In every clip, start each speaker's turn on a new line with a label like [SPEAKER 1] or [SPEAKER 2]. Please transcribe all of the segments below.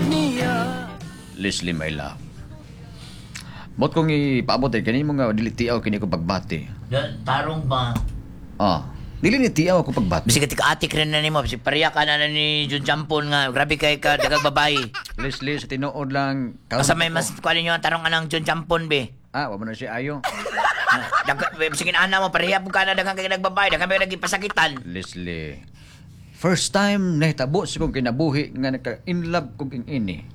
[SPEAKER 1] Leslie, my love. Bot kong ipaabot kani mo nga dili tiaw kini ko pagbati.
[SPEAKER 2] Tarong ba?
[SPEAKER 1] Dili ni tiaw ako pagbati.
[SPEAKER 2] Bisig tika-atik rin na nimo, bisig pareha ka na ni Jun Jampon nga, grabe kay ka, dagang babae.
[SPEAKER 1] Leslie, sa tinuod lang.
[SPEAKER 2] Asa may mas kuha ninyo ang tarong anang Jun Jampon, be?
[SPEAKER 1] Wa mo na siya ayo.
[SPEAKER 2] Bisig ana mo, pareha po ka na dagang kay nagbabae, dagang may nagipasakitan.
[SPEAKER 1] Leslie, first time nahitabo sa kong kinabuhi nga nagka-in love kong ini.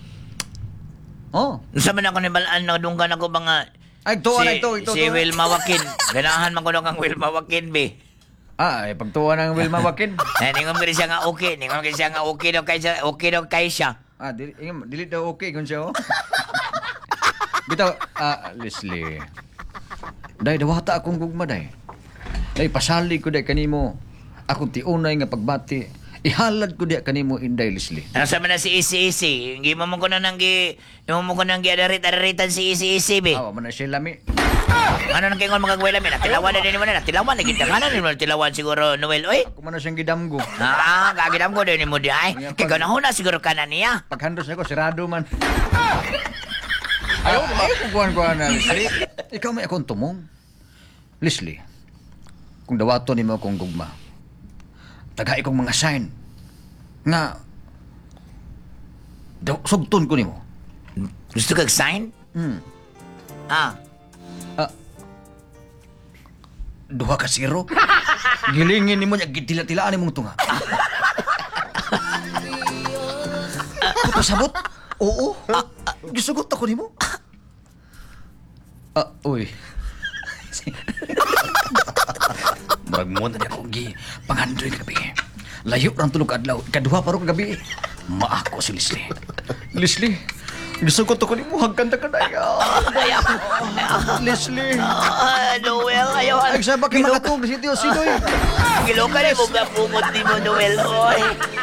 [SPEAKER 2] Sa man ako nibalaan na dunggan ako ba nga
[SPEAKER 1] Ay, ito.
[SPEAKER 2] Si Wilma Joaquin. Ganahan man ko kang Wilma Joaquin, be.
[SPEAKER 1] Pagtuwa ng Wilma Joaquin.
[SPEAKER 2] Ningom ko rin siya nga okay. Ningom ko siya nga okay daw kay siya.
[SPEAKER 1] Dili daw okay kung siya, Bitaw, Leslie. Day, dawata akong gugma, day. Day, pasali ko, day, kanimo. Akong tiunay nga pagbati. Ihalad ko diya kanimo, Inday, Leslie.
[SPEAKER 2] Nasa man na si Isi-Isi. Hindi mo ko na nang adarit-adaritan si Isi-Isi, be.
[SPEAKER 1] Mo na siya lami.
[SPEAKER 2] Ano nang kingon magagway lami? Natilawan na din mo na. Natilawan. Nagitahanan din mo. Natilawan siguro, Noel. Oy.
[SPEAKER 1] Ako man na siyang gidamgo.
[SPEAKER 2] Kagidam ko din mo di ay. Kaya ganahon na siguro ka na niya.
[SPEAKER 1] Paghandos na ko, sirado man. Ayaw kukuhan na, Leslie. Ikaw may akong tumong. Leslie, kung dawato ni mo akong gugma, tagay kong mga sign nga sugton ko nimo.
[SPEAKER 2] Gusto kag sign?
[SPEAKER 1] Duha ka zero. Gilingin nimo nya gitila-tilaan nimong tunga. Pasabot? Oo. Gisugot ako nimo. Uy. Maragmunta niya akong pangandoy kagabi. Layo rang tulog adlaw. Ikaduha pa rin kagabi. Maako si Leslie. Leslie, gisugot ako nimo hagkan ta kaday. Leslie.
[SPEAKER 2] Noel, ayaw.
[SPEAKER 1] Ay, sabak yung makatog. Sino?
[SPEAKER 2] Giloka na mo nga pungot ni mo, Noel. Oy.